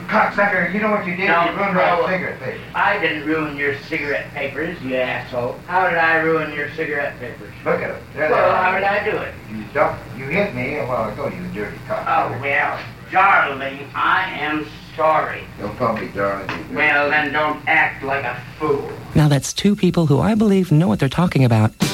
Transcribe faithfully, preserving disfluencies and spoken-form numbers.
cocksucker, you know what you did? No, you ruined no, my cigarette paper. I didn't ruin your cigarette papers, you asshole. How did I ruin your cigarette papers? Look at them. There Well, they are. how did I do it? You don't. You hit me a while ago, you dirty Oh, cocksucker. well, darling, I am sorry. Don't call me darling. You Well, then don't act like a fool. Now that's two people who I believe know what they're talking about.